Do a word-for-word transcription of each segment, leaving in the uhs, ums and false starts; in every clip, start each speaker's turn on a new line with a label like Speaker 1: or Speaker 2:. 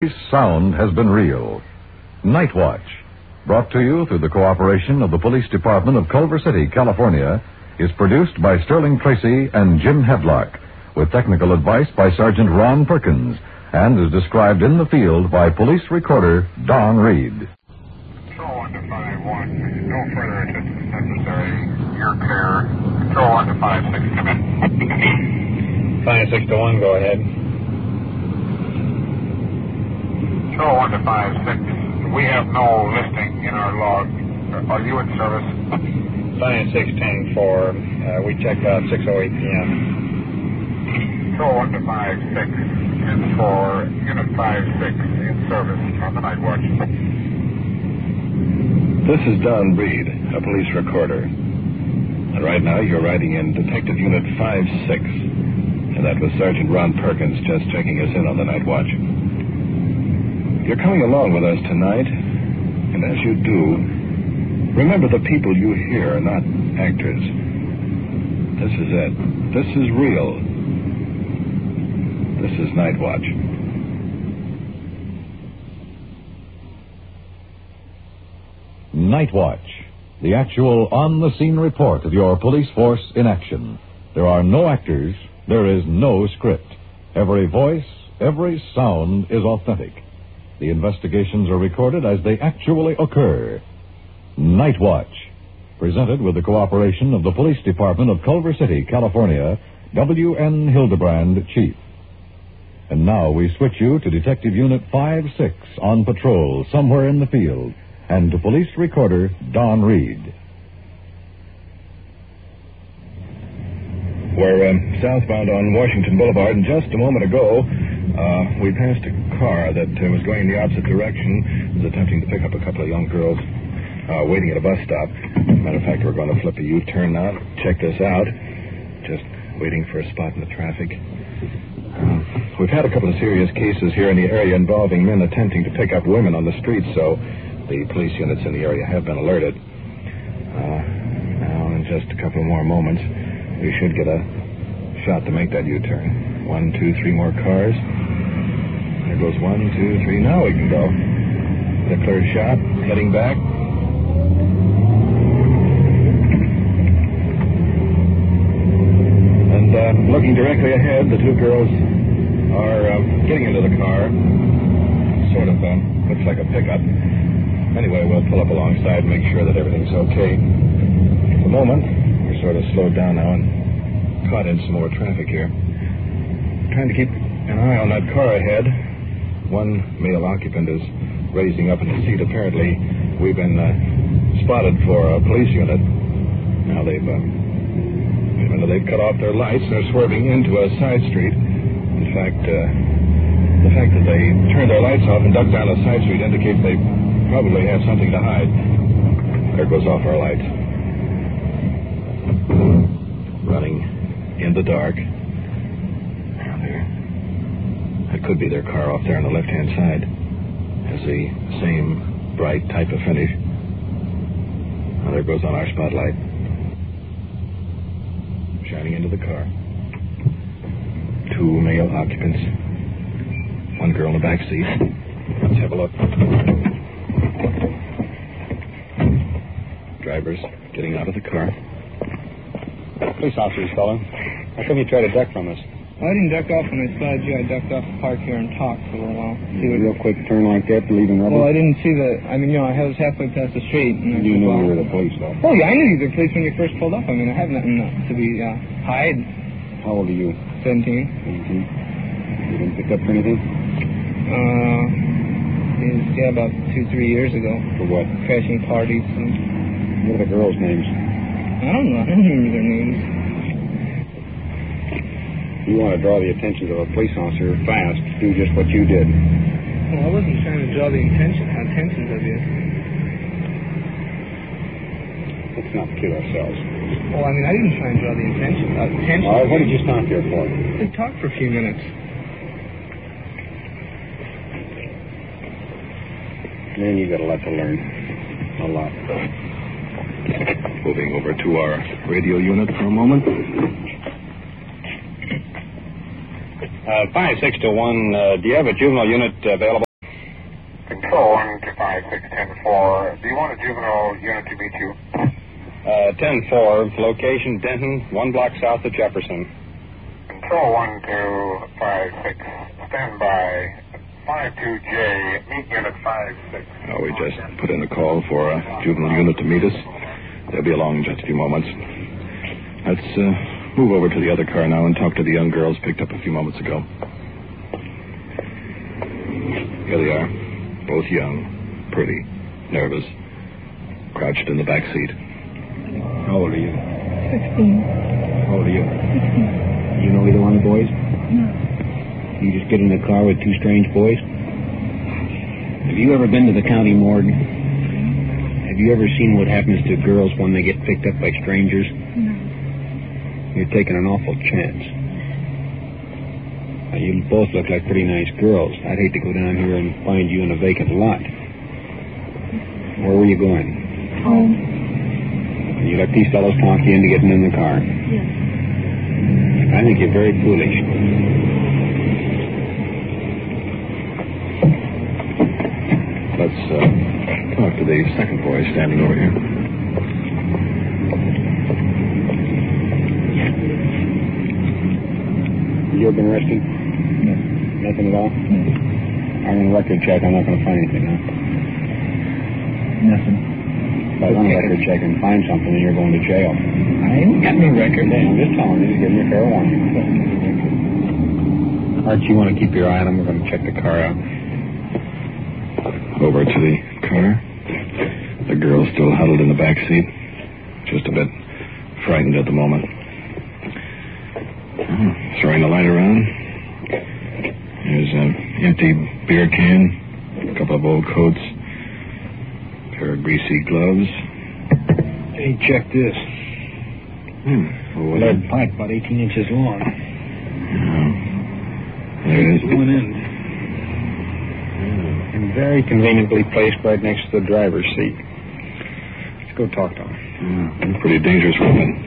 Speaker 1: Sound has been real. Night Watch, brought to you through the cooperation of the Police Department of Culver City, California, is produced by Sterling Tracy and Jim Hedlock, with technical advice by Sergeant Ron Perkins, and is described in the field by police recorder Don Reed.
Speaker 2: Control one to five one. No further assistance necessary. You're clear. Control one to five six. Come in.
Speaker 3: five six to one, go ahead.
Speaker 2: Control one to five six. We have no listing in our log. Are you in service?
Speaker 3: five six ten four. Uh, we checked out six oh eight p.m.
Speaker 2: Control one to five six. And for Unit five six in service on the Night Watch.
Speaker 4: This is Don Reed, a police recorder. And right now you're riding in Detective Unit five six. And that was Sergeant Ron Perkins just checking us in on the Night Watch. You're coming along with us tonight, and as you do, remember the people you hear are not actors. This is it. This is real. This is Night Watch.
Speaker 1: Night Watch, the actual on-the-scene report of your police force in action. There are no actors. There is no script. Every voice, every sound is authentic. The investigations are recorded as they actually occur. Night Watch, presented with the cooperation of the Police Department of Culver City, California, W N Hildebrand, Chief. And now we switch you to Detective Unit five six on patrol somewhere in the field, and to police recorder Don Reed.
Speaker 4: We're um, southbound on Washington Boulevard, and just a moment ago, uh, we passed a car that uh, was going in the opposite direction. It was attempting to pick up a couple of young girls uh, waiting at a bus stop. Matter of fact, we're going to flip a U-turn now. Check this out. Just waiting for a spot in the traffic. Uh, we've had a couple of serious cases here in the area involving men attempting to pick up women on the streets, so the police units in the area have been alerted. Uh, now, in just a couple more moments, we should get a shot to make that U-turn. One, two, three more cars. There goes one, two, three. Now we can go. The clear shot, heading back. And uh, looking directly ahead, the two girls are uh, getting into the car. Sort of uh, looks like a pickup. Anyway, we'll pull up alongside and make sure that everything's okay. At the moment, we're sort of slowed down now and caught in some more traffic here. Trying to keep an eye on that car ahead. One male occupant is raising up in his seat. Apparently, we've been uh, spotted for a police unit. Now they've, uh, they've cut off their lights and are swerving into a side street. In fact, uh, the fact that they turned their lights off and ducked down a side street indicates they probably have something to hide. There goes off our lights. Running in the dark. Now there. That could be their car off there on the left-hand side. Has the same bright type of finish. Now there goes on our spotlight. Shining into the car. Two male occupants. One girl in the back seat. Let's have a look. Drivers getting out of the car.
Speaker 3: Police officers, fella. How come you tried to duck from us?
Speaker 5: Well, I didn't duck off when I spotted you. I ducked off the park here and talked for a little while. See what...
Speaker 3: Real quick turn like that, leaving rubber?
Speaker 5: Well, I didn't see the... I mean, you know, I was halfway past the street. And I
Speaker 3: you
Speaker 5: said,
Speaker 3: knew
Speaker 5: well,
Speaker 3: you were the police, though.
Speaker 5: Oh, yeah, I knew you were the police when you first pulled up. I mean, I have nothing to be uh, hide.
Speaker 3: How old are you?
Speaker 5: seventeen.
Speaker 3: seventeen. You didn't pick up for anything?
Speaker 5: Uh, yeah, about two, three years ago.
Speaker 3: For what?
Speaker 5: Crashing parties. And...
Speaker 3: What are the girls' names?
Speaker 5: I don't know. I don't remember their names.
Speaker 3: You want to draw the attention of a police officer fast, do just what you did.
Speaker 5: Well, I wasn't trying to draw the attention, attentions of you.
Speaker 3: Let's not kid ourselves.
Speaker 5: Well, I mean, I didn't try and draw the attention. Uh, attention
Speaker 3: All right, what did you stop here for?
Speaker 5: We talked for a few minutes.
Speaker 3: Man, you got a lot to learn. A lot.
Speaker 4: Moving over to our radio unit for a moment.
Speaker 3: Uh, five six to one, uh, do you have a juvenile unit available?
Speaker 2: Control one two five six ten four. Do you want a juvenile unit to meet you?
Speaker 3: Uh, ten four, location Denton, one block south of Jefferson.
Speaker 2: Control one two five six, stand by. five two J, meet unit five six.
Speaker 4: Oh, we just put in a call for a juvenile unit to meet us. They'll be along in just a few moments. Let's uh, move over to the other car now and talk to the young girls picked up a few moments ago. Here they are, both young, pretty, nervous, crouched in the back seat.
Speaker 6: How old are you?
Speaker 7: Sixteen.
Speaker 6: How old are you?
Speaker 7: Sixteen.
Speaker 6: You know either one of the boys?
Speaker 7: No.
Speaker 6: You just get in the car with two strange boys? Have you ever been to the county morgue? Have you ever seen what happens to girls when they get picked up by strangers?
Speaker 7: No.
Speaker 6: You're taking an awful chance. Now, you both look like pretty nice girls. I'd hate to go down here and find you in a vacant lot. Where were you going?
Speaker 7: Home.
Speaker 6: You let these fellows talk you into getting in the car.
Speaker 7: Yes.
Speaker 6: I think you're very foolish.
Speaker 4: Let's uh, talk to the second boy standing over here.
Speaker 6: You ever been arrested?
Speaker 7: No.
Speaker 6: Nothing at all?
Speaker 7: No.
Speaker 6: I'm on a record check. I'm not going to find anything, huh?
Speaker 7: Nothing.
Speaker 6: If I run a record check and find something, then you're going to jail.
Speaker 7: I ain't got no record.
Speaker 6: Hey, I'm just telling you, just giving you a fair warning. Archie, you want to keep your eye on him? We're going to check the car out.
Speaker 4: Over to the car. The girl still huddled in the back seat. Just a bit frightened at the moment. Oh, throwing the light around. There's an empty beer can. A couple of old coats. A pair of greasy gloves.
Speaker 6: Hey, check this.
Speaker 4: Hmm. What was
Speaker 6: Lead
Speaker 4: it?
Speaker 6: pipe about eighteen inches long.
Speaker 4: Oh. There it is.
Speaker 6: One end. And very conveniently placed right next to the driver's seat. Let's go talk to him.
Speaker 4: Yeah, pretty dangerous weapon.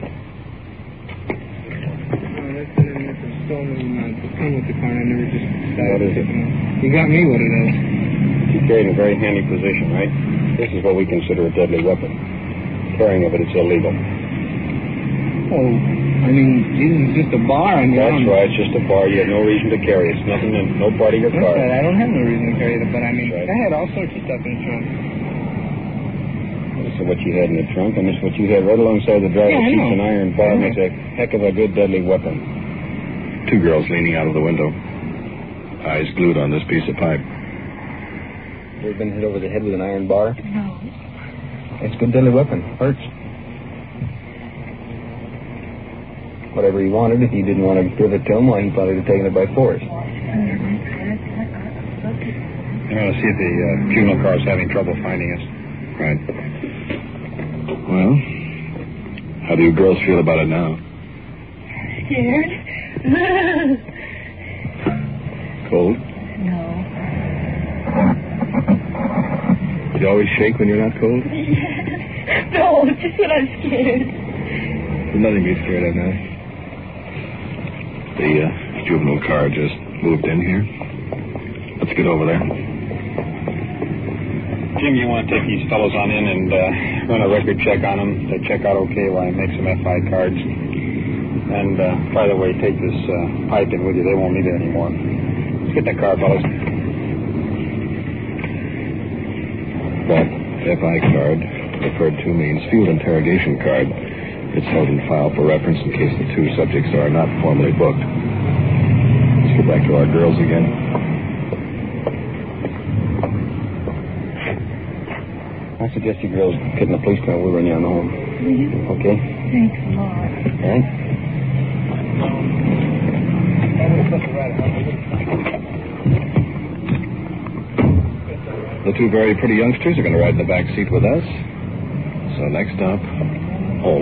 Speaker 5: Come with the car, I never just decided.
Speaker 6: What is it?
Speaker 5: You got me what it is.
Speaker 6: You carry it in a very handy position, right? This is what we consider a deadly weapon. Carrying of it is illegal.
Speaker 5: Oh, I mean, it's just a bar. I mean,
Speaker 6: That's
Speaker 5: I don't,
Speaker 6: right, it's just a bar. You have no reason to carry it. It's nothing in no part of your
Speaker 5: That's
Speaker 6: car.
Speaker 5: right. I don't have no reason to carry it, but I mean,
Speaker 6: Right.
Speaker 5: I had all sorts of stuff in the trunk.
Speaker 6: This is what you had in the trunk, and this is what you had right alongside the driver's
Speaker 5: Yeah, I
Speaker 6: seat.
Speaker 5: know.
Speaker 6: An iron bar
Speaker 5: I know.
Speaker 6: makes a heck of a good deadly weapon.
Speaker 4: Two girls leaning out of the window. Eyes glued on this piece of pipe.
Speaker 6: You ever been hit over the head with an iron bar?
Speaker 7: No.
Speaker 6: It's a good deadly weapon. Hurts. Whatever he wanted, if you didn't want to give it to him, well, he probably would have taken it by force.
Speaker 3: You want to see if the uh, juvenile car is having trouble finding us.
Speaker 4: Right. Well, how do you girls feel about it now?
Speaker 7: Scared?
Speaker 4: Cold?
Speaker 7: No.
Speaker 4: You always shake when you're not cold?
Speaker 7: No, just when I'm scared.
Speaker 4: There's nothing to be scared of now. The uh, juvenile car just moved in here. Let's get over there.
Speaker 3: Jim, you want to take these fellows on in and uh, run a record check on them? They check out okay while I make some F I cards. And, uh, by the way, take this uh, pipe in with you. They won't need it anymore. Let's get that car, fellas.
Speaker 4: That F I card, referred to, means field interrogation card. It's held in file for reference in case the two subjects are not formally booked. Let's go back to our girls again.
Speaker 6: I suggest you girls get in the police car. We'll run you on home.
Speaker 7: Will you?
Speaker 6: Okay?
Speaker 7: Thanks a lot.
Speaker 6: All right?
Speaker 4: The two very pretty youngsters are going to ride in the back seat with us. So next stop,